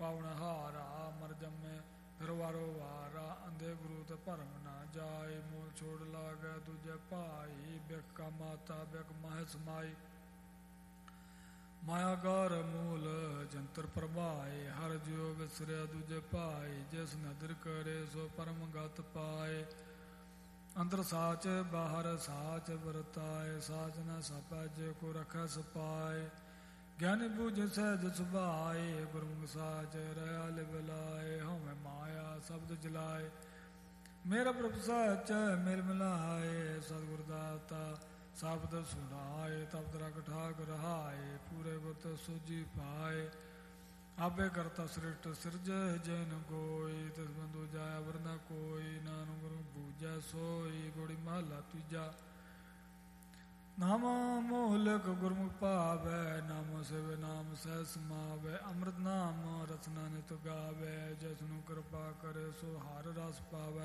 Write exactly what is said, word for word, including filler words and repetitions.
ਪਾਵਨ ਹਾਰਾ ਮਰ ਜੰਮੇ ਫਿਰ ਵਾਰੋ ਵਾਰਾ ਅੰਧੇ ਗੁਰੂ ਤੇ ਭਰਮ ਨਾ ਜਾਏ ਮੂਲ ਛੋੜ ਲਾਗੈ ਦੂਜੇ ਭਾਈ ਬਿਕ ਕਾ ਮਾਤਾ ਬਿਕ ਮਾਹਿ ਸਮਾਈ ਮਾਇਆ ਗੌਰ ਮੂਲ ਜੰਤਰ ਪ੍ਰਭਾਏ ਹਰ ਜਿਉ ਵਿਸਰਿਆ ਦੂਜੇ ਭਾਈ ਜਿਸ ਨਦਰ ਕਰੇ ਸੋ ਪਰਮ ਗਤ ਪਾਏ ਅੰਦਰ ਸਾਚ ਬਾਹਰ ਸਾਚ ਵਰਤਾਏ ਸਾਚ ਨ ਸਪੈ ਜੇ ਕੋ ਰਖੈ ਸਪਾਏ ਗਿਆਨੀ ਬੁਝ ਸਹਿਜ ਸੁਭਾਏ ਗੁਰਮੁਖ ਸਾਚ ਰਹਾ ਲਿਵਲਾਏ ਹਉਮੈ ਮਾਇਆ ਸ਼ਬਦ ਜਲਾਏ ਮੇਰਾ ਪ੍ਰਭ ਸਾਚ ਮਿਲ ਮਿਲਾਏ ਸਤਿਗੁਰ ਦਾਤਾ ਸ਼ਬਦ ਸੁਣਾਏ ਤਬ ਤਰਾ ਠਾਕ ਰਹਾਏ ਪੂਰੇ ਗੁਰਤ ਸੋਜੀ ਪਾਏ ਆਪੇ ਕਰਤਾ ਸ੍ਰਿਸ਼ਟ ਸਿਰਜੈ ਜਨ ਕੋਈ ਤਿਸ ਬੰਦੂ ਜਾਇਆ ਵਰਨਾ ਕੋਈ ਨਾਨਕ ਗੁਰੂ ਬੂਝੈ ਸੋਈ ਗੋੜੀ ਮਹਲਾ ਤੀਜਾ ਨਾਮ ਮੋਹਲਕ ਗੁਰਮੁਖ ਭਾਵੈ ਨਾਮ ਸੇਵ ਨਾਮ ਸਹਿ ਸਮਾਵੈ ਅੰਮ੍ਰਿਤ ਨਾਮ ਰਸਨਾ ਨਿਤ ਗਾਵੈ ਜਿਸ ਨੂੰ ਕਿਰਪਾ ਕਰੇ ਸੋ ਹਰ ਰਸ ਪਾਵੈ